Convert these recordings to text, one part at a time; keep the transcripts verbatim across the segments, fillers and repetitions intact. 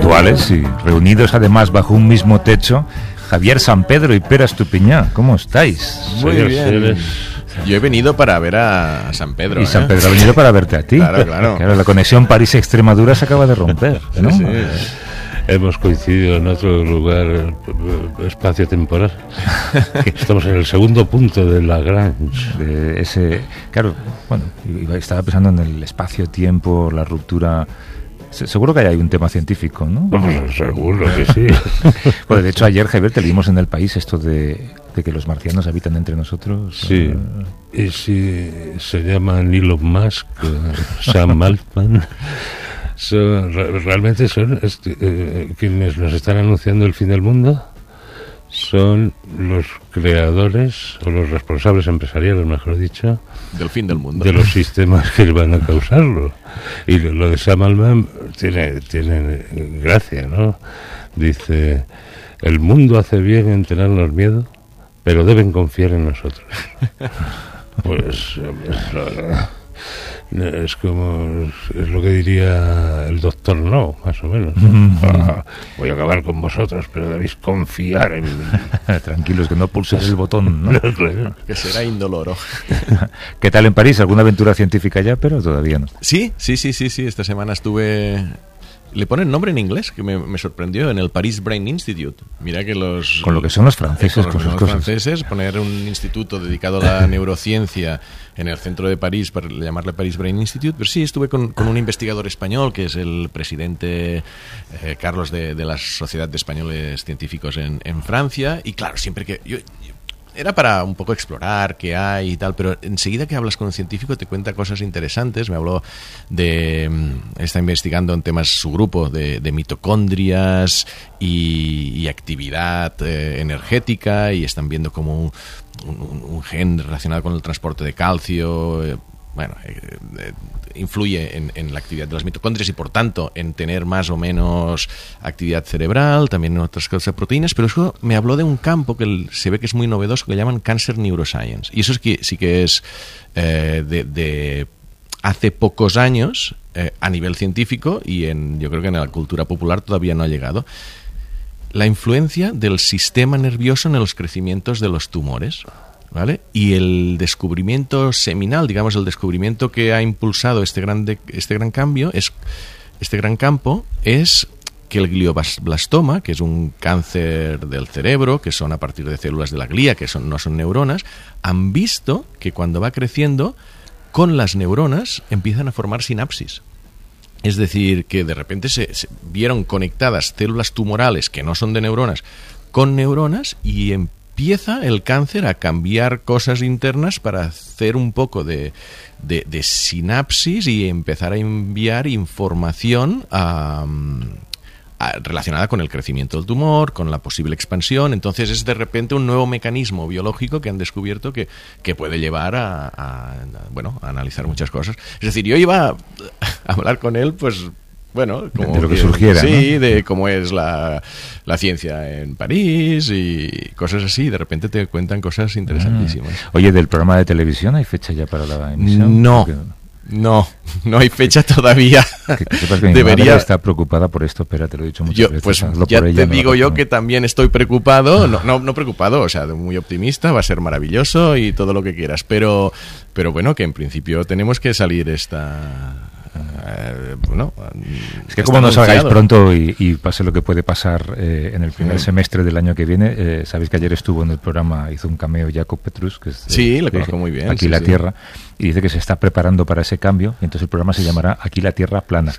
puntuales y reunidos además bajo un mismo techo, Javier San Pedro y Pere Estupiñán. ¿Cómo estáis? Muy bien. Yo he venido para ver a San Pedro. Y San ¿eh? Pedro ha venido para verte a ti. Claro, claro. Claro, la conexión París-Extremadura se acaba de romper, ¿no? Sí, sí. Hemos coincidido en otro lugar espacio-temporal. Estamos en el segundo punto de Lagrange. De ese, claro, bueno, estaba pensando en el espacio-tiempo, la ruptura. Seguro que hay un tema científico, ¿no? Pues seguro que sí. Bueno, de hecho, ayer, Javier, te leímos en El País esto de, de que los marcianos habitan entre nosotros. Sí. Y si se llaman Elon Musk, Sam Altman. Son, realmente son este, eh, quienes nos están anunciando el fin del mundo, son los creadores o los responsables empresariales, mejor dicho, del fin del mundo, de los sistemas que van a causarlo. Y lo, lo de Sam Altman tiene, tiene gracia, ¿no? Dice: el mundo hace bien en tenernos miedo, pero deben confiar en nosotros. Pues es como es lo que diría el doctor No, más o menos, ¿no? Ah, voy a acabar con vosotros, pero debéis confiar en mí. Tranquilos, que no pulses el botón, ¿no? Que será indoloro. ¿Qué tal en París? ¿Alguna aventura científica ya? Pero todavía no. Sí, sí, sí, sí, sí. Esta semana estuve... Le ponen nombre en inglés, que me, me sorprendió, en el Paris Brain Institute. Mira que los... Con lo que son los franceses, con, con sus los cosas. franceses, poner un instituto dedicado a la neurociencia en el centro de París, para llamarle Paris Brain Institute. Pero sí, estuve con, con un investigador español, que es el presidente eh, Carlos de, de la Sociedad de Españoles Científicos en, en Francia. Y claro, siempre que... Yo, yo, era para un poco explorar qué hay y tal, pero enseguida que hablas con un científico te cuenta cosas interesantes. Me habló de... Está investigando en temas, su grupo, de, de mitocondrias y, y actividad eh, energética, y están viendo como un, un, un gen relacionado con el transporte de calcio... Eh, bueno, eh, eh, influye en, en la actividad de las mitocondrias y, por tanto, en tener más o menos actividad cerebral, también en otras cosas de proteínas, pero eso me habló de un campo que el, se ve que es muy novedoso, que llaman Cancer Neuroscience. Y eso es que, sí que es eh, de, de hace pocos años eh, a nivel científico, y en, yo creo que en la cultura popular todavía no ha llegado. La influencia del sistema nervioso en los crecimientos de los tumores. ¿Vale? Y el descubrimiento seminal, digamos, el descubrimiento que ha impulsado este gran, de, este gran cambio, es este gran campo, es que el glioblastoma, que es un cáncer del cerebro, que son a partir de células de la glía, que son, no son neuronas, han visto que cuando va creciendo, con las neuronas empiezan a formar sinapsis. Es decir, que de repente se, se vieron conectadas células tumorales que no son de neuronas con neuronas, y empiezan empieza el cáncer a cambiar cosas internas para hacer un poco de, de, de sinapsis y empezar a enviar información a, a, relacionada con el crecimiento del tumor, con la posible expansión. Entonces es de repente un nuevo mecanismo biológico que han descubierto que, que puede llevar a, a, a, bueno, a analizar muchas cosas. Es decir, yo iba a hablar con él, pues... Bueno, como de lo que que, surgiera, sí, ¿no? De cómo es la, la ciencia en París y cosas así. De repente te cuentan cosas interesantísimas. Ah. Oye, ¿del programa de televisión hay fecha ya para la emisión? No, Porque... no, no hay fecha todavía. Que, que sepas que mi Debería... madre está preocupada por esto, pero te lo he dicho muchas yo, veces. Pues hazlo ya por te ella, digo no yo que también estoy preocupado, no, no, no preocupado, o sea, muy optimista, va a ser maravilloso y todo lo que quieras, pero, pero bueno, que en principio tenemos que salir esta... Eh, bueno, es que como no salgáis pronto y, y pase lo que puede pasar eh, en el primer sí. semestre del año que viene, eh, sabéis que ayer estuvo en el programa, hizo un cameo Jacob Petrus, que es de, sí, le conozco muy bien, Aquí sí, la sí. Tierra, y dice que se está preparando para ese cambio, y entonces el programa se llamará Aquí la Tierra plana.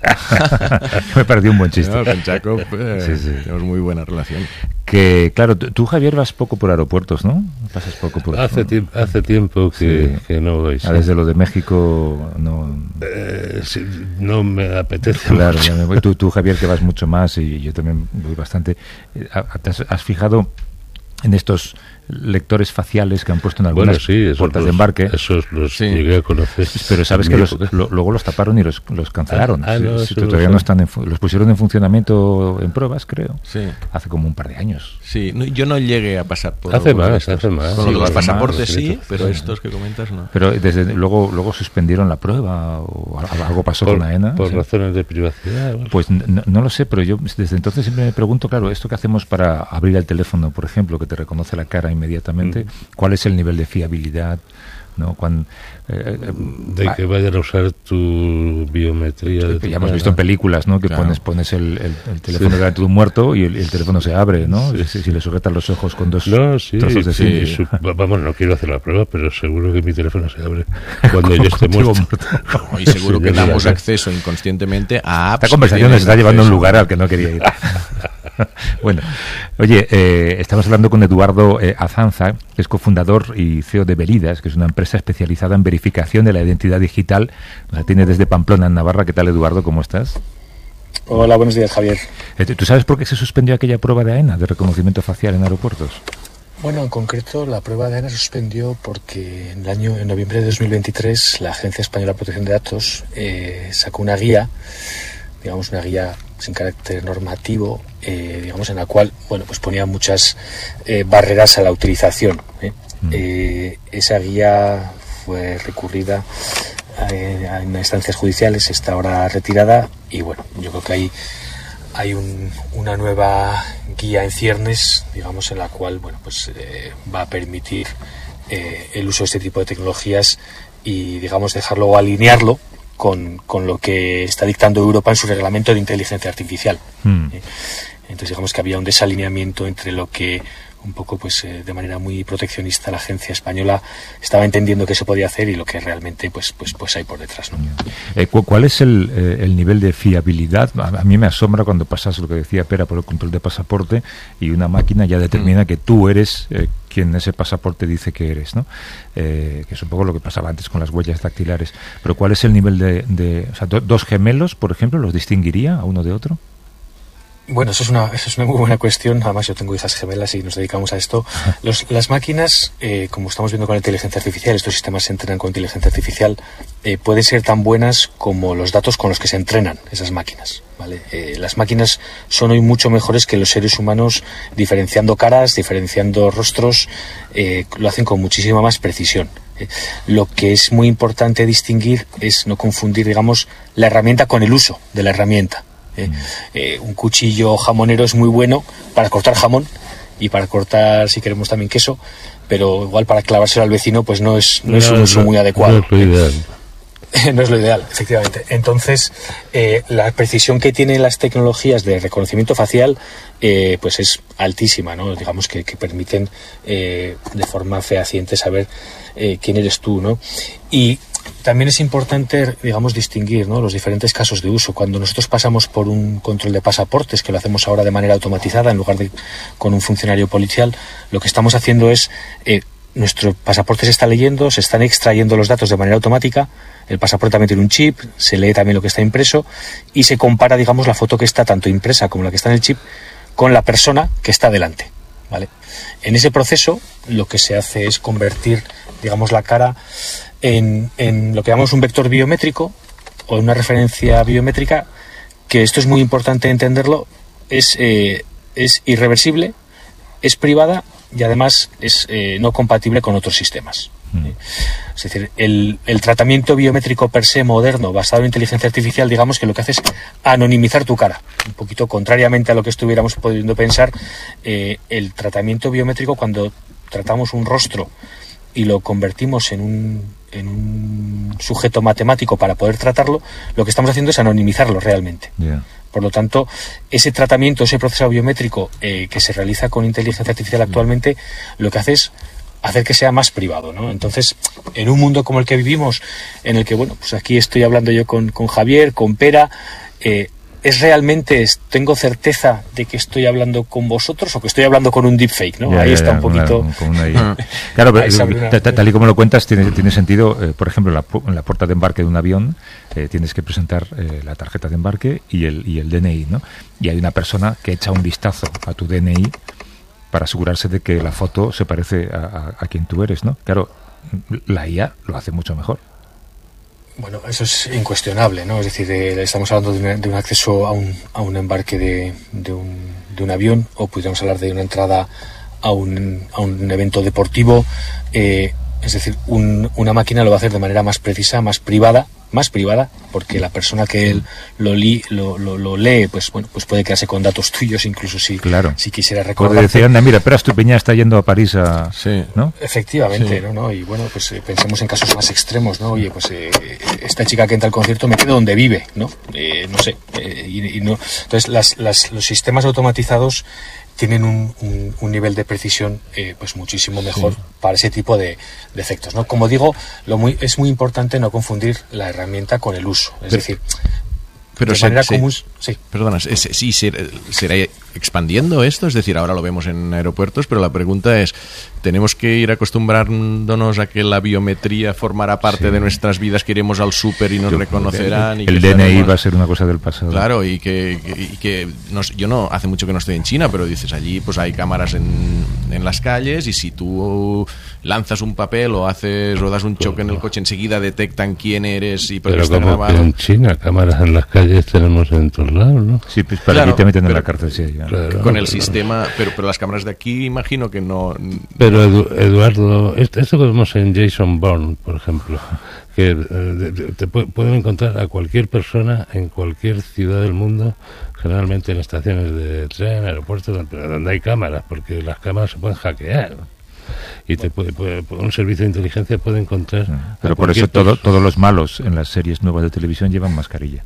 Me pareció un buen chiste. No, con Jacob eh, sí, sí. tenemos muy buena relación. Que claro, tú, Javier, vas poco por aeropuertos, ¿no? Pasas poco por hace, tiemp- hace tiempo que, sí. que no voy. Sí. Ah, desde lo de México no eh, sí, no me apetece claro, mucho. Ya me voy. Tú, tú, Javier, que vas mucho más, y yo también voy bastante. ¿Has, has fijado en estos lectores faciales que han puesto en algunas bueno, sí, puertas los, de embarque. Esos los sí. llegué a conocer. Pero sabes que los, lo, luego los taparon y los, los cancelaron. Ah, ah, no, si, si todavía no están en, los pusieron en funcionamiento en pruebas, creo. Sí. Hace como un par de años. Sí, no, yo no llegué a pasar por... Hace más, hace más. Con sí, los pasaportes más, sí, pero sí. estos que comentas no. Pero desde luego luego suspendieron la prueba o algo pasó por, con AENA. Por ¿sí? razones de privacidad. Bueno. Pues no, no lo sé, pero yo desde entonces siempre me pregunto, claro, esto que hacemos para abrir el teléfono, por ejemplo, que te reconoce la cara inmediatamente, mm. ¿cuál es el nivel de fiabilidad? ¿No? Cuando, eh, de que vayan a usar tu biometría. De tu ya hemos cara. visto en películas, ¿no? Que claro. pones pones el, el, el teléfono sí. delante de un muerto y el, el teléfono se abre, ¿no? Sí. Si, si le sujetas los ojos con dos no, sí, trozos de sí. su, vamos, no quiero hacer la prueba, pero seguro que mi teléfono se abre cuando yo esté muerto. muerto. Y seguro sí, que damos acceso inconscientemente a apps. Esta conversación nos está llevando a un lugar al que no quería ir. Bueno, oye, eh, estamos hablando con Eduardo eh, Azanza, que es cofundador y C E O de Veridas, que es una empresa especializada en verificación de la identidad digital. Nos tiene desde Pamplona, en Navarra. ¿Qué tal, Eduardo? ¿Cómo estás? Hola, buenos días, Javier. Eh, ¿Tú sabes por qué se suspendió aquella prueba de AENA, de reconocimiento facial en aeropuertos? Bueno, en concreto, la prueba de AENA se suspendió porque en el año, en noviembre de dos mil veintitrés, la Agencia Española de Protección de Datos eh, sacó una guía, digamos una guía sin carácter normativo, eh, digamos en la cual, bueno, pues ponía muchas eh, barreras a la utilización. ¿eh? Mm. Eh, esa guía fue recurrida eh, en instancias judiciales, está ahora retirada y bueno, yo creo que hay hay un, una nueva guía en ciernes, digamos, en la cual, bueno, pues eh, va a permitir eh, el uso de este tipo de tecnologías y, digamos, dejarlo o alinearlo Con, con lo que está dictando Europa en su reglamento de inteligencia artificial. Mm. Eh, entonces digamos que había un desalineamiento entre lo que un poco pues eh, de manera muy proteccionista la agencia española estaba entendiendo que se podía hacer y lo que realmente pues pues pues hay por detrás, ¿no? Eh, ¿Cuál es el, eh, el nivel de fiabilidad? A, a mí me asombra cuando pasas lo que decía Pera por el control de pasaporte y una máquina ya determina mm. que tú eres eh, quien ese pasaporte dice que eres, ¿no? Eh, que es un poco lo que pasaba antes con las huellas dactilares. Pero ¿cuál es el nivel de... de o sea, do, dos gemelos, por ejemplo, los distinguiría a uno de otro? Bueno, eso es una eso es una muy buena cuestión. Además, yo tengo hijas gemelas y nos dedicamos a esto. Los, las máquinas, eh, como estamos viendo con la inteligencia artificial, estos sistemas se entrenan con inteligencia artificial, eh, pueden ser tan buenas como los datos con los que se entrenan esas máquinas, ¿vale? Eh, las máquinas son hoy mucho mejores que los seres humanos diferenciando caras, diferenciando rostros, eh, lo hacen con muchísima más precisión. Eh, lo que es muy importante distinguir es no confundir, digamos, la herramienta con el uso de la herramienta. Eh, eh, un cuchillo jamonero es muy bueno para cortar jamón y para cortar, si queremos, también queso, pero igual para clavárselo al vecino pues no es, no, no es un uso no, muy adecuado. No es lo ideal. No es lo ideal, efectivamente. Entonces, eh, la precisión que tienen las tecnologías de reconocimiento facial eh, pues es altísima, ¿no? Digamos que, que permiten eh, de forma fehaciente saber eh, quién eres tú, ¿no? Y también es importante, digamos, distinguir, ¿no?, los diferentes casos de uso. Cuando nosotros pasamos por un control de pasaportes, que lo hacemos ahora de manera automatizada en lugar de con un funcionario policial, lo que estamos haciendo es eh, nuestro pasaporte se está leyendo, se están extrayendo los datos de manera automática, el pasaporte también tiene un chip, se lee también lo que está impreso y se compara, digamos, la foto que está tanto impresa como la que está en el chip con la persona que está delante, ¿vale? En ese proceso lo que se hace es convertir, digamos, la cara en, en lo que llamamos un vector biométrico o una referencia biométrica, que esto es muy importante entenderlo, es, eh, es irreversible, es privada y además es eh, no compatible con otros sistemas. Mm. Es decir, el, el tratamiento biométrico per se moderno, basado en inteligencia artificial, digamos que lo que hace es anonimizar tu cara. Un poquito contrariamente a lo que estuviéramos pudiendo pensar, eh, el tratamiento biométrico, cuando tratamos un rostro y lo convertimos en un, en un sujeto matemático para poder tratarlo, lo que estamos haciendo es anonimizarlo realmente. Yeah. Por lo tanto, ese tratamiento, ese proceso biométrico eh, que se realiza con inteligencia artificial actualmente, lo que hace es hacer que sea más privado, ¿no? Entonces, en un mundo como el que vivimos, en el que, bueno, pues aquí estoy hablando yo con, con Javier, con Pera, eh, ¿es realmente, tengo certeza de que estoy hablando con vosotros o que estoy hablando con un deepfake, ¿no? Ya, ahí ya, está ya, un poquito... Una, una claro, pero, una, tal, tal y como lo cuentas, tiene, tiene sentido, eh, por ejemplo, en la, en la puerta de embarque de un avión, eh, tienes que presentar eh, la tarjeta de embarque y el, y el D N I, ¿no? Y hay una persona que echa un vistazo a tu D N I para asegurarse de que la foto se parece a, a, a quien tú eres, ¿no? Claro, la I A lo hace mucho mejor. Bueno, eso es incuestionable, ¿no? Es decir, eh, estamos hablando de, una, de un acceso a un, a un embarque de, de, un, de un avión, o pudiéramos hablar de una entrada a un, a un evento deportivo. Eh, es decir, un, una máquina lo va a hacer de manera más precisa, más privada, más privada, porque la persona que él lo, li, lo, lo, lo lee, pues bueno, pues puede quedarse con datos tuyos, incluso si, claro. si quisiera recordar. Puede decir, anda, mira, pero Estupiñán está yendo a París a... Sí. ¿no? Efectivamente, sí. ¿no? ¿no? Y bueno, pues eh, pensemos en casos más extremos, ¿no? Oye, pues eh, esta chica que entra al concierto me quedo donde vive, ¿no? Eh, no sé. Eh, y, y no. Entonces, las, las, los sistemas automatizados tienen un, un, un nivel de precisión eh, pues muchísimo mejor sí. para ese tipo de, de efectos, ¿no? Como digo, lo muy, es muy importante no confundir la herramienta con el uso. Es pero, decir, pero de se, manera se, común... Sí. Perdona, sí, será expandiendo esto, es decir, ahora lo vemos en aeropuertos, pero la pregunta es, ¿tenemos que ir acostumbrándonos a que la biometría formará parte sí. de nuestras vidas, que iremos al súper y nos yo, reconocerán? El, y el que D N I estaremos... va a ser una cosa del pasado. Claro, y que, que, y que no, yo no, hace mucho que no estoy en China, pero dices, allí pues hay cámaras en, en las calles, y si tú lanzas un papel o haces o das un choque en el coche, enseguida detectan quién eres y pero está como grabado. Que en China cámaras en las calles tenemos en todos lados, ¿no? Sí, pues para claro, aquí te meten pero, en la cárcel, sí. Claro, con el pero, sistema, pero, pero las cámaras de aquí imagino que no... Pero Edu, Eduardo, esto, esto que vemos en Jason Bourne, por ejemplo, que eh, te pueden encontrar a cualquier persona en cualquier ciudad del mundo, generalmente en estaciones de tren, aeropuertos, donde hay cámaras, porque las cámaras se pueden hackear. Y te puede, puede, un servicio de inteligencia puede encontrar... Sí, pero por eso todo, todos los malos en las series nuevas de televisión llevan mascarilla.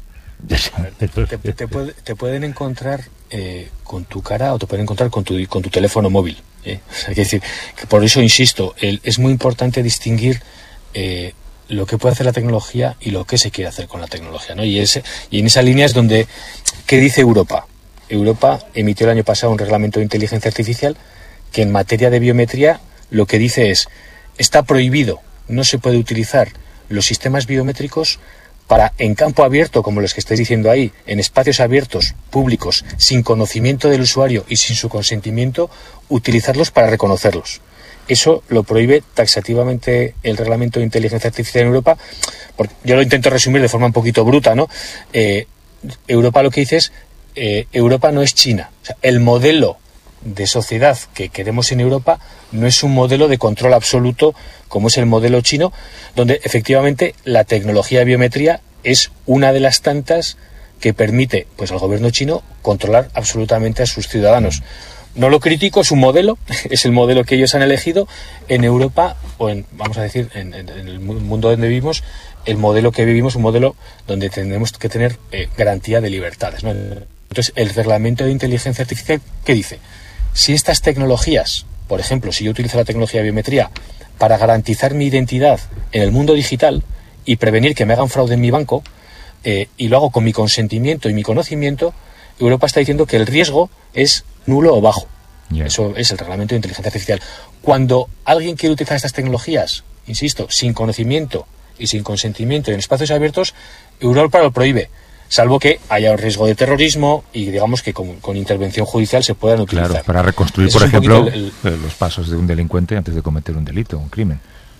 Te, te, puede, te pueden encontrar eh, con tu cara, o te pueden encontrar con tu, con tu teléfono móvil. ¿eh? O sea, hay que decir, que por eso insisto, el, es muy importante distinguir eh, lo que puede hacer la tecnología y lo que se quiere hacer con la tecnología, ¿no? Y, ese, y en esa línea es donde, ¿qué dice Europa? Europa emitió el año pasado un reglamento de inteligencia artificial que en materia de biometría lo que dice es, está prohibido, no se puede utilizar los sistemas biométricos para, en campo abierto, como los que estáis diciendo ahí, en espacios abiertos, públicos, sin conocimiento del usuario y sin su consentimiento, utilizarlos para reconocerlos. Eso lo prohíbe taxativamente el reglamento de inteligencia artificial en Europa. Porque yo lo intento resumir de forma un poquito bruta, ¿no? Eh, Europa lo que dice es, eh, Europa no es China. O sea, el modelo de sociedad que queremos en Europa no es un modelo de control absoluto como es el modelo chino, donde efectivamente la tecnología de biometría es una de las tantas que permite pues al gobierno chino controlar absolutamente a sus ciudadanos. No lo critico, es un modelo, es el modelo que ellos han elegido. En Europa, o en, vamos a decir, en, en, en el mundo donde vivimos, el modelo que vivimos es un modelo donde tenemos que tener eh, garantía de libertades, ¿no? Entonces, el reglamento de inteligencia artificial, ¿qué dice? Si estas tecnologías, por ejemplo, si yo utilizo la tecnología de biometría para garantizar mi identidad en el mundo digital y prevenir que me hagan fraude en mi banco, eh, y lo hago con mi consentimiento y mi conocimiento, Europa está diciendo que el riesgo es nulo o bajo. Yeah. Eso es el reglamento de inteligencia artificial. Cuando alguien quiere utilizar estas tecnologías, insisto, sin conocimiento y sin consentimiento en espacios abiertos, Europa lo prohíbe, salvo que haya un riesgo de terrorismo y digamos que con, con intervención judicial se puedan utilizar. Claro, para reconstruir, Eso por ejemplo, el, el, los pasos de un delincuente antes de cometer un delito, un crimen.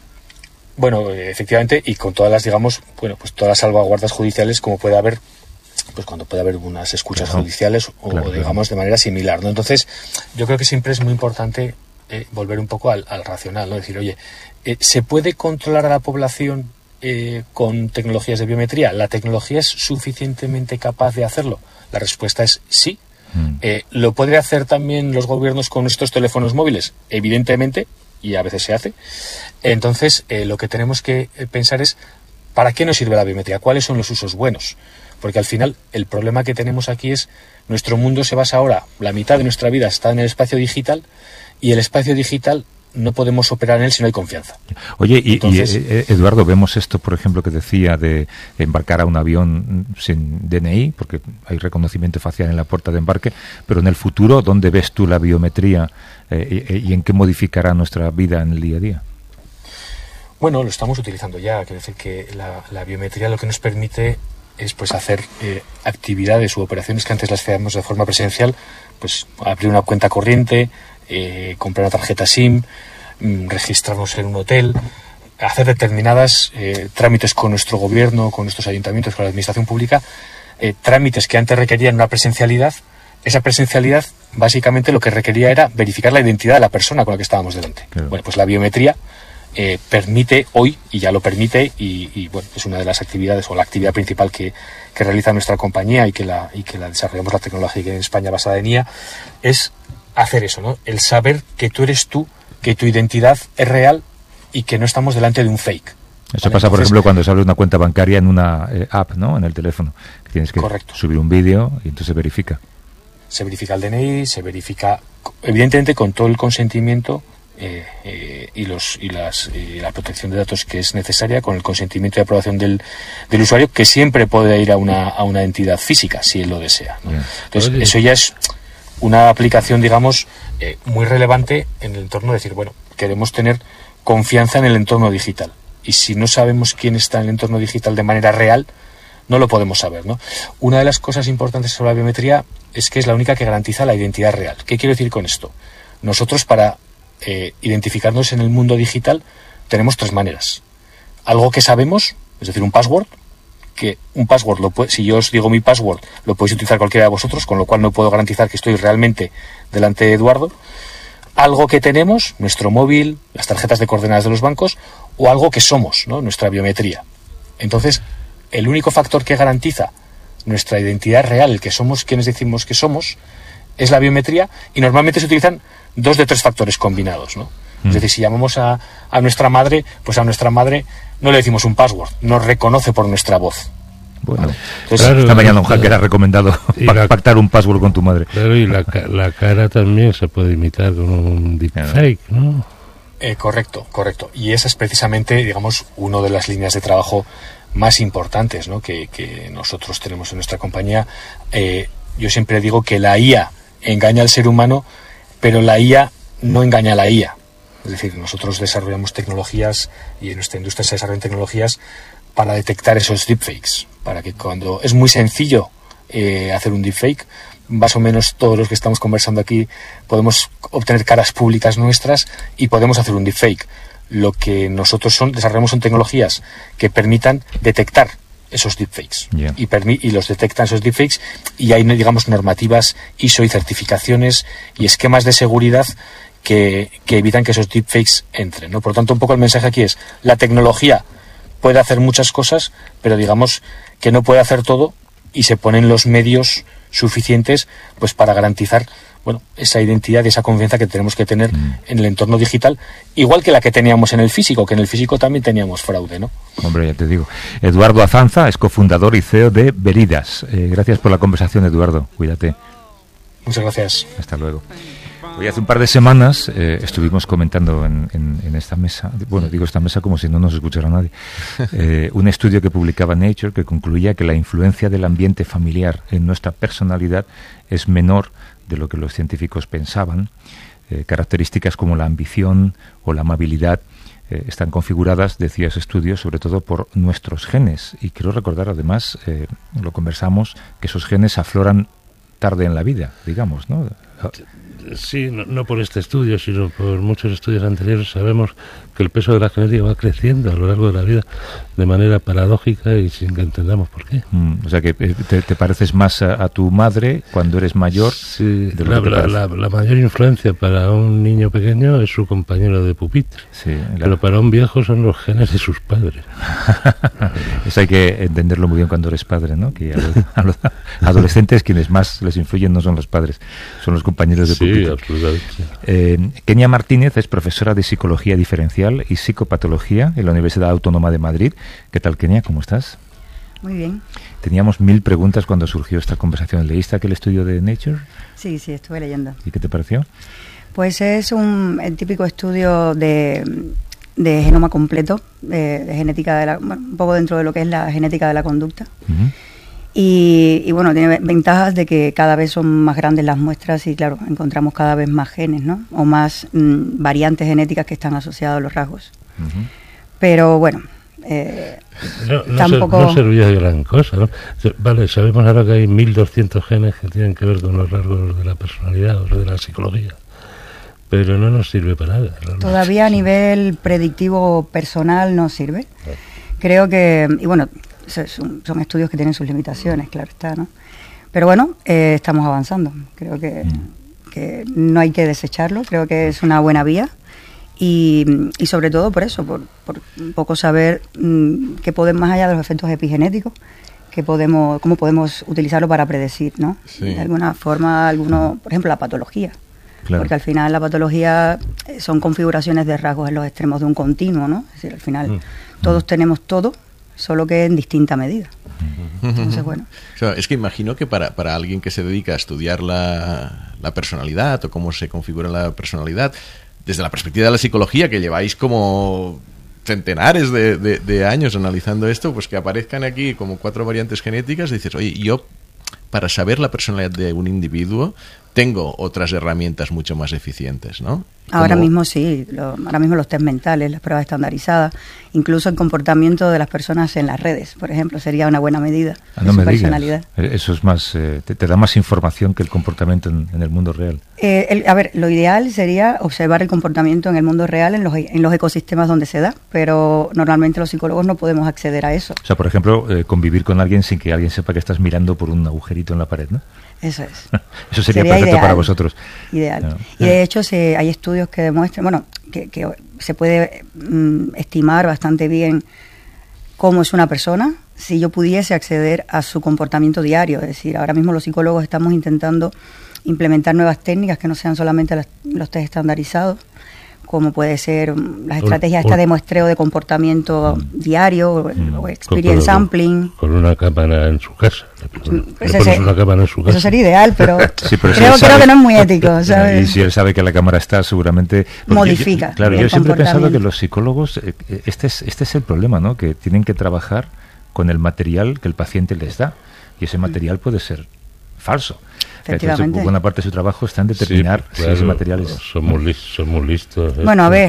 Bueno, efectivamente, y con todas las, digamos, bueno, pues todas las salvaguardas judiciales como puede haber, pues cuando puede haber unas escuchas claro. judiciales o, claro, digamos, claro. de manera similar, ¿no? Entonces, yo creo que siempre es muy importante eh, volver un poco al, al racional, ¿no? Decir, oye, eh, ¿se puede controlar a la población Eh, con tecnologías de biometría? ¿La tecnología es suficientemente capaz de hacerlo? La respuesta es sí. Mm. Eh, ¿Lo pueden hacer también los gobiernos con nuestros teléfonos móviles? Evidentemente, y a veces se hace. Entonces, eh, lo que tenemos que pensar es, ¿para qué nos sirve la biometría? ¿Cuáles son los usos buenos? Porque al final, el problema que tenemos aquí es, nuestro mundo se basa ahora, la mitad de nuestra vida está en el espacio digital, y el espacio digital no podemos operar en él si no hay confianza. Oye, y, Entonces, y Eduardo, vemos esto, por ejemplo, que decía de embarcar a un avión sin D N I, porque hay reconocimiento facial en la puerta de embarque, pero en el futuro, ¿dónde ves tú la biometría eh, y, y en qué modificará nuestra vida en el día a día? Bueno, lo estamos utilizando ya. Quiero decir que la, la biometría lo que nos permite es pues hacer eh, actividades u operaciones que antes las hacíamos de forma presencial, pues abrir una cuenta corriente, eh, comprar una tarjeta SIM, mm, registrarnos en un hotel, hacer determinadas eh, trámites con nuestro gobierno, con nuestros ayuntamientos, con la administración pública, eh, trámites que antes requerían una presencialidad. Esa presencialidad básicamente lo que requería era verificar la identidad de la persona con la que estábamos delante. Claro. Bueno, pues la biometría eh, permite hoy, y ya lo permite, y, y bueno, es una de las actividades o la actividad principal que, que realiza nuestra compañía y que la y que la desarrollamos la tecnología en España basada en I A, es hacer eso, ¿no? El saber que tú eres tú, que tu identidad es real y que no estamos delante de un fake. Eso ¿vale? pasa, Entonces, por ejemplo, cuando se abre una cuenta bancaria en una eh, app, ¿no? En el teléfono, que tienes que correcto. subir un vídeo y entonces se verifica. Se verifica el D N I, se verifica, evidentemente, con todo el consentimiento eh, eh, y los y las y la protección de datos que es necesaria, con el consentimiento y aprobación del, del usuario, que siempre puede ir a una a una entidad física, si él lo desea, ¿no? Yeah. Entonces, Oye. eso ya es una aplicación, digamos, eh, muy relevante en el entorno de decir, bueno, queremos tener confianza en el entorno digital. Y si no sabemos quién está en el entorno digital de manera real, no lo podemos saber, ¿no? Una de las cosas importantes sobre la biometría es que es la única que garantiza la identidad real. ¿Qué quiero decir con esto? Nosotros, para eh, identificarnos en el mundo digital, tenemos tres maneras. Algo que sabemos, es decir, un password, que un password, lo puede, si yo os digo mi password, lo podéis utilizar cualquiera de vosotros, con lo cual no puedo garantizar que estoy realmente delante de Eduardo. Algo que tenemos, nuestro móvil, las tarjetas de coordenadas de los bancos, o algo que somos, ¿no? Nuestra biometría. Entonces, el único factor que garantiza nuestra identidad real, el que somos quienes decimos que somos, es la biometría, y normalmente se utilizan dos de tres factores combinados, ¿no? Mm. Es decir, si llamamos a, a nuestra madre, pues a nuestra madre no le decimos un password, nos reconoce por nuestra voz. Bueno, entonces, claro, esta mañana un hacker ha recomendado la, pactar un password con tu madre. Claro, y la, la cara también se puede imitar con un deepfake, ¿no? Eh, correcto, correcto. Y esa es precisamente, digamos, una de las líneas de trabajo más importantes, ¿no? que, que nosotros tenemos en nuestra compañía. Eh, yo siempre digo que la I A engaña al ser humano, pero la I A no engaña a la I A. Es decir, nosotros desarrollamos tecnologías, y en nuestra industria se desarrollan tecnologías para detectar esos deepfakes, para que cuando es muy sencillo eh, hacer un deepfake, más o menos todos los que estamos conversando aquí podemos obtener caras públicas nuestras y podemos hacer un deepfake. Lo que nosotros son, desarrollamos son tecnologías que permitan detectar esos deepfakes, yeah. y, permi- y los detectan esos deepfakes, y hay, digamos, normativas I S O y certificaciones y esquemas de seguridad que, que evitan que esos deepfakes entren, ¿no? Por lo tanto, un poco el mensaje aquí es, la tecnología puede hacer muchas cosas, pero digamos que no puede hacer todo, y se ponen los medios suficientes pues para garantizar, bueno, esa identidad y esa confianza que tenemos que tener mm. en el entorno digital, igual que la que teníamos en el físico, que en el físico también teníamos fraude, ¿no? Hombre, ya te digo. Eduardo Azanza es cofundador y C E O de Veridas. Eh, gracias por la conversación, Eduardo. Cuídate. Muchas gracias. Hasta luego. Hoy hace un par de semanas eh, estuvimos comentando en, en, en esta mesa, bueno, digo esta mesa como si no nos escuchara nadie, eh, un estudio que publicaba Nature que concluía que la influencia del ambiente familiar en nuestra personalidad es menor de lo que los científicos pensaban. Eh, características como la ambición o la amabilidad eh, están configuradas, decía ese estudio, sobre todo por nuestros genes. Y quiero recordar, además, eh, lo conversamos, que esos genes afloran tarde en la vida, digamos, ¿no? Sí, no, no por este estudio, sino por muchos estudios anteriores, sabemos que el peso de la genética va creciendo a lo largo de la vida de manera paradójica y sin que entendamos por qué. Mm, o sea, que te, te pareces más a, a tu madre cuando eres mayor. Sí, de lo la, que la, la, la mayor influencia para un niño pequeño es su compañero de pupitre, sí, la... pero para un viejo son los genes de sus padres. Eso hay que entenderlo muy bien cuando eres padre, ¿no? Que a los, a los adolescentes quienes más les influyen no son los padres, son los compañeros de pupitre. Sí, absolutamente. Eh, Kenia Martínez es profesora de Psicología Diferencial y Psicopatología en la Universidad Autónoma de Madrid. ¿Qué tal, Kenia? ¿Cómo estás? Muy bien. Teníamos mil preguntas cuando surgió esta conversación. ¿Leíste aquel estudio de Nature? Sí, sí, estuve leyendo. ¿Y qué te pareció? Pues es un el típico estudio de, de genoma completo, de, de genética de la, bueno, un poco dentro de lo que es la genética de la conducta. Uh-huh. Y, y bueno, tiene ventajas de que cada vez son más grandes las muestras y claro, encontramos cada vez más genes, ¿no? O más mmm, variantes genéticas que están asociadas a los rasgos. Uh-huh. Pero bueno, Eh, no, no, tampoco... ser, no servía de gran cosa, ¿no? Vale, sabemos ahora que hay mil doscientos genes que tienen que ver con los rasgos de la personalidad, o sea, de la psicología, pero no nos sirve para nada. Todavía a nivel predictivo personal no sirve. Creo que, y bueno, son, son estudios que tienen sus limitaciones, claro está, ¿no? Pero bueno, eh, estamos avanzando. Creo que, que no hay que desecharlo, creo que es una buena vía. Y, y sobre todo por eso, por, por un poco saber mmm, qué podemos, más allá de los efectos epigenéticos, que podemos, cómo podemos utilizarlo para predecir, ¿no? Sí. De alguna forma, alguno, por ejemplo, la patología. Claro. Porque al final la patología son configuraciones de rasgos en los extremos de un continuo, ¿no? Es decir, al final mm. todos tenemos todo, solo que en distinta medida. Entonces, bueno. O sea, es que imagino que para, para alguien que se dedica a estudiar la, la personalidad o cómo se configura la personalidad, desde la perspectiva de la psicología, que lleváis como centenares de, de, de años analizando esto, pues que aparezcan aquí como cuatro variantes genéticas, y dices, oye, yo para saber la personalidad de un individuo tengo otras herramientas mucho más eficientes, ¿no? Ahora mismo sí, lo, ahora mismo los test mentales, las pruebas estandarizadas, incluso el comportamiento de las personas en las redes, por ejemplo, sería una buena medida ah, no de su me personalidad. Digas. Eso es más, eh, te, te da más información que el comportamiento en, en el mundo real. Eh, el, a ver, lo ideal sería observar el comportamiento en el mundo real, en los, en los ecosistemas donde se da, pero normalmente los psicólogos no podemos acceder a eso. O sea, por ejemplo, eh, convivir con alguien sin que alguien sepa que estás mirando por un agujerito en la pared, ¿no? Eso es. Eso sería, sería perfecto ideal, para vosotros. Ideal. No. Y de hecho se, hay estudios que demuestran, bueno, que, que se puede mm, estimar bastante bien cómo es una persona si yo pudiese acceder a su comportamiento diario. Es decir, ahora mismo los psicólogos estamos intentando implementar nuevas técnicas que no sean solamente las, los test estandarizados, como puede ser las estrategias esta de muestreo de comportamiento mm. diario mm. o experience con, sampling. Con una cámara en su casa. Pues ese, una cámara en su casa. Eso sería ideal, pero, sí, pero creo, si creo que no es muy ético, ¿sabes? Y si él sabe que la cámara está, seguramente... Modifica. Yo, claro, yo siempre he pensado que los psicólogos, este es, este es el problema, ¿no? Que tienen que trabajar con el material que el paciente les da. Y ese material puede ser falso. Entonces, buena parte de su trabajo está en determinar sí, claro, si ese material es... Son muy listos. Son muy listos bueno, a ver...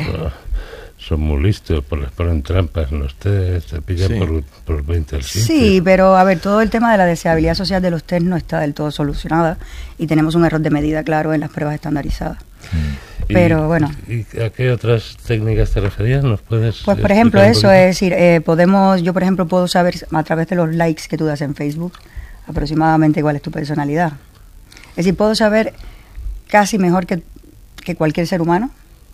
Son muy listos, les ponen trampas en los test, te pillan sí. por, por veinte al simple. Sí, pero a ver, todo el tema de la deseabilidad social de los test no está del todo solucionada y tenemos un error de medida claro en las pruebas estandarizadas. Mm. Pero ¿Y, bueno. ¿Y a qué otras técnicas te referías? ¿Nos puedes Pues por ejemplo eso, es decir, eh, podemos, yo por ejemplo puedo saber a través de los likes que tú das en Facebook aproximadamente cuál es tu personalidad. Es decir, puedo saber casi mejor que, que cualquier ser humano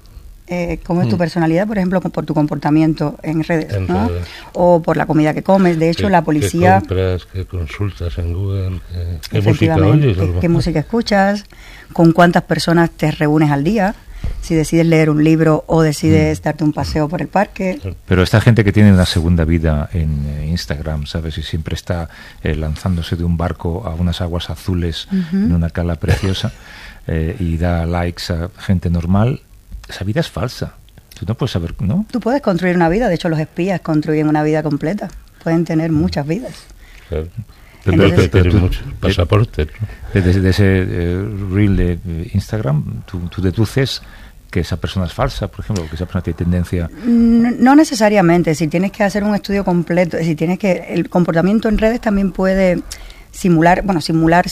eh, cómo es tu personalidad, por ejemplo, por tu comportamiento en redes, en ¿no? redes. O por la comida que comes. De hecho, ¿Qué, la policía... ¿Qué compras, qué consultas en Google? ¿Qué, qué música oyes? ¿Qué, ¿Qué música escuchas? ¿Con cuántas personas te reúnes al día? Si decides leer un libro o decides mm. darte un paseo por el parque. Pero esta gente que tiene una segunda vida en eh, Instagram, ¿sabes? Y siempre está eh, lanzándose de un barco a unas aguas azules uh-huh. en una cala preciosa eh, y da likes a gente normal. Esa vida es falsa. Tú no puedes saber, ¿no? Tú puedes construir una vida. De hecho, los espías construyen una vida completa. Pueden tener muchas vidas. Claro. Entonces, pero tú, pasaporte, ¿no? Desde de ese eh, reel de Instagram, tú, tú deduces que esa persona es falsa, por ejemplo, que esa persona tiene tendencia... No, no necesariamente. Si tienes que hacer un estudio completo, si tienes que... El comportamiento en redes también puede simular... Bueno, simular...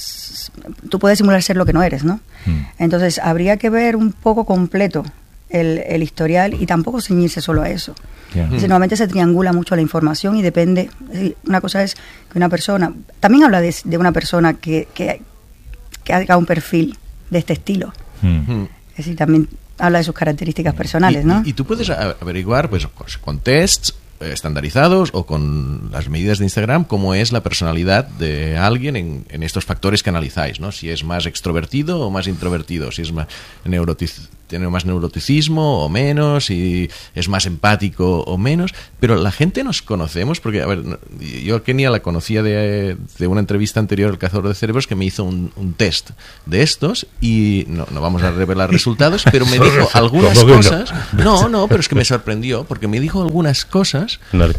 Tú puedes simular ser lo que no eres, ¿no? Mm. Entonces, habría que ver un poco completo el, el historial y tampoco ceñirse solo a eso. Yeah. Entonces, normalmente se triangula mucho la información y depende... Es decir, una cosa es que una persona... También habla de, de una persona que, que, que haga un perfil de este estilo. Mm. Es decir, también habla de sus características personales, ¿no? Y, y, y tú puedes averiguar, pues, con tests estandarizados o con las medidas de Instagram cómo es la personalidad de alguien en, en estos factores que analizáis, ¿no? Si es más extrovertido o más introvertido, si es más neurotic, tiene más neuroticismo o menos, si es más empático o menos, pero la gente nos conocemos porque, a ver, yo a Kenia la conocía de, de una entrevista anterior al Cazador de Cerebros que me hizo un, un test de estos y no, no vamos a revelar resultados, pero me dijo algunas cosas, no, no, pero es que me sorprendió porque me dijo algunas cosas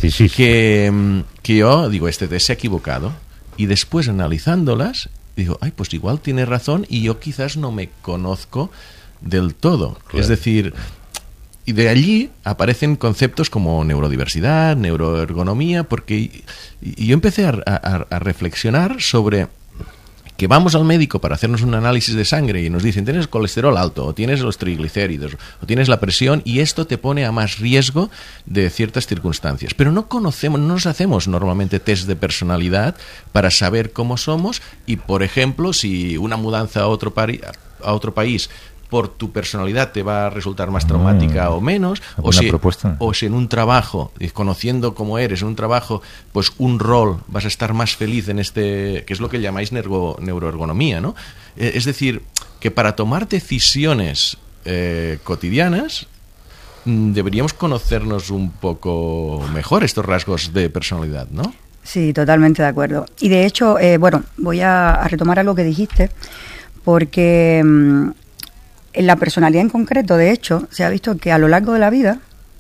que, que yo digo, este test se ha equivocado y después analizándolas digo, ay, pues igual tiene razón y yo quizás no me conozco del todo. Claro. Es decir, y de allí aparecen conceptos como neurodiversidad, neuroergonomía, porque y, y yo empecé a, a, a reflexionar sobre que vamos al médico para hacernos un análisis de sangre y nos dicen tienes colesterol alto, o tienes los triglicéridos, o tienes la presión, y esto te pone a más riesgo de ciertas circunstancias. Pero no conocemos, no nos hacemos normalmente test de personalidad para saber cómo somos y, por ejemplo, si una mudanza a otro, pari- a otro país por tu personalidad te va a resultar más traumática oh, o menos, o si, propuesta. o si en un trabajo, conociendo cómo eres, en un trabajo, pues un rol, vas a estar más feliz en este, que es lo que llamáis neuro, neuroergonomía, ¿no? Eh, es decir, que para tomar decisiones eh, cotidianas mm, deberíamos conocernos un poco mejor estos rasgos de personalidad, ¿no? Sí, totalmente de acuerdo. Y de hecho, eh, bueno, voy a, a retomar algo que dijiste, porque mmm, en la personalidad en concreto, de hecho, se ha visto que a lo largo de la vida,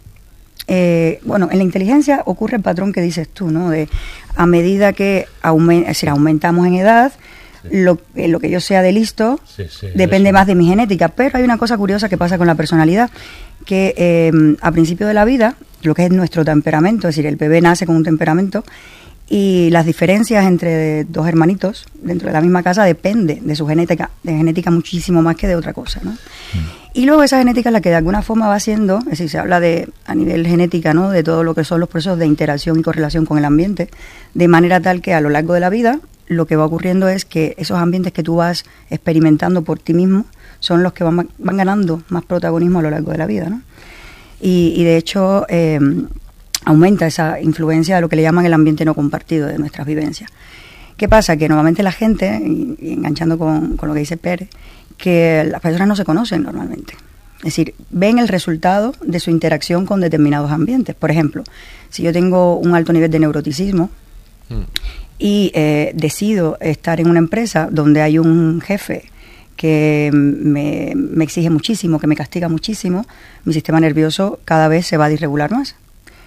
eh, bueno, en la inteligencia ocurre el patrón que dices tú, ¿no? De a medida que aument- es decir, aumentamos en edad, sí. lo, eh, lo que yo sea de listo sí, sí, depende eso. más de mi genética. Pero hay una cosa curiosa que pasa con la personalidad, que eh, a principio de la vida, lo que es nuestro temperamento, es decir, el bebé nace con un temperamento, y las diferencias entre dos hermanitos dentro de la misma casa depende de su genética, de genética muchísimo más que de otra cosa, ¿no? Mm. Y luego esa genética es la que de alguna forma va haciendo, es decir, se habla de a nivel genética, ¿no? De todo lo que son los procesos de interacción y correlación con el ambiente, de manera tal que a lo largo de la vida lo que va ocurriendo es que esos ambientes que tú vas experimentando por ti mismo son los que van, van ganando más protagonismo a lo largo de la vida, ¿no? Y, y de hecho eh, aumenta esa influencia de lo que le llaman el ambiente no compartido de nuestras vivencias. ¿Qué pasa? Que normalmente la gente, y, y enganchando con, con lo que dice Pérez, que las personas no se conocen normalmente. Es decir, ven el resultado de su interacción con determinados ambientes. Por ejemplo, si yo tengo un alto nivel de neuroticismo mm. y eh, decido estar en una empresa donde hay un jefe que me, me exige muchísimo, que me castiga muchísimo, mi sistema nervioso cada vez se va a disregular más.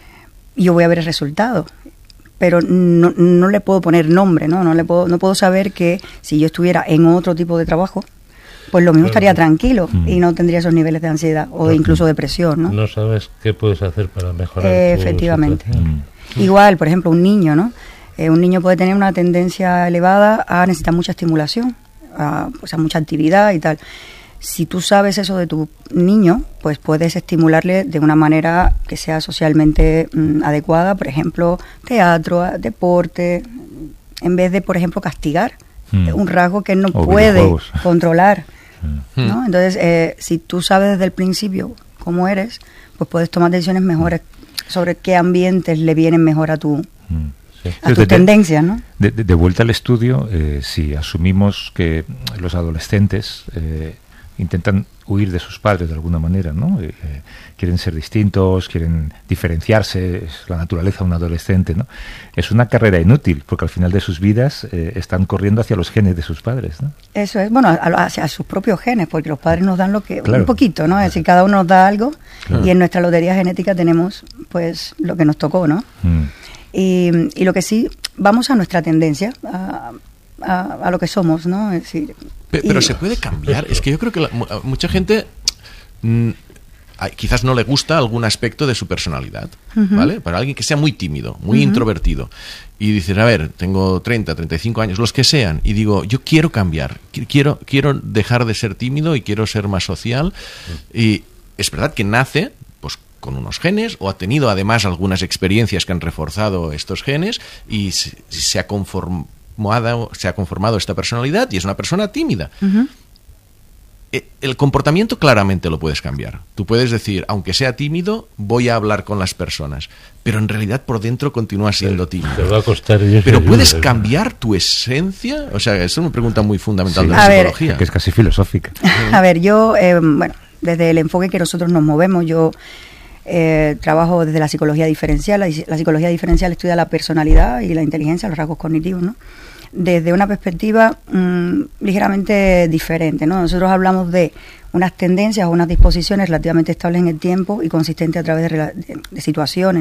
Yo voy a ver el resultado, pero no, no le puedo poner nombre, ¿no? No le puedo, no puedo saber que si yo estuviera en otro tipo de trabajo, pues lo mismo estaría tranquilo mm. y no tendría esos niveles de ansiedad o de incluso depresión, ¿no? No sabes qué puedes hacer para mejorar eh, tu efectivamente. situación. Igual, por ejemplo, un niño, ¿no? Eh, un niño puede tener una tendencia elevada a necesitar mucha estimulación, a, pues a mucha actividad y tal. Si tú sabes eso de tu niño, pues puedes estimularle de una manera que sea socialmente mmm, adecuada, por ejemplo, teatro, deporte, en vez de, por ejemplo, castigar, mm. un rasgo que él no o puede controlar, mm. ¿no? Entonces, eh, si tú sabes desde el principio cómo eres, pues puedes tomar decisiones mejores sobre qué ambientes le vienen mejor a tu... Mm. Sí. A tus tendencias, ¿no? De, de, de vuelta al estudio, eh, si asumimos que los adolescentes eh, intentan huir de sus padres de alguna manera, ¿no? Eh, eh, quieren ser distintos, quieren diferenciarse, es la naturaleza de un adolescente, ¿no? Es una carrera inútil, porque al final de sus vidas eh, están corriendo hacia los genes de sus padres, ¿no? Eso es, bueno, hacia a sus propios genes, porque los padres nos dan lo que, claro. un poquito, ¿no? Es decir, cada uno nos da algo, claro. y en nuestra lotería genética tenemos, pues, lo que nos tocó, ¿no? Mm. Y, y lo que sí, vamos a nuestra tendencia, a, a, a lo que somos, ¿no? Es decir, pero, pero se puede cambiar. Es que yo creo que la, mucha gente mmm, quizás no le gusta algún aspecto de su personalidad, uh-huh. ¿vale? Para alguien que sea muy tímido, muy uh-huh. introvertido, y dices, a ver, tengo treinta, treinta y cinco años, los que sean, y digo, yo quiero cambiar, quiero, quiero dejar de ser tímido y quiero ser más social, uh-huh. y es verdad que nace con unos genes, o ha tenido además algunas experiencias que han reforzado estos genes y se, se ha conformado se ha conformado esta personalidad y es una persona tímida. Uh-huh. El comportamiento claramente lo puedes cambiar. Tú puedes decir, aunque sea tímido, voy a hablar con las personas, pero en realidad por dentro continúas siendo tímido. Te va a costar. Pero puedes cambiar tu esencia. O sea, es una pregunta muy fundamental sí. de la a psicología. Ver, que es casi filosófica. A ver, yo, eh, bueno, desde el enfoque que nosotros nos movemos, yo Eh, trabajo desde la psicología diferencial. La, la psicología diferencial estudia la personalidad y la inteligencia, los rasgos cognitivos, ¿no? Desde una perspectiva mmm, ligeramente diferente, ¿no? Nosotros hablamos de unas tendencias o unas disposiciones relativamente estables en el tiempo y consistentes a través de, de, de situaciones,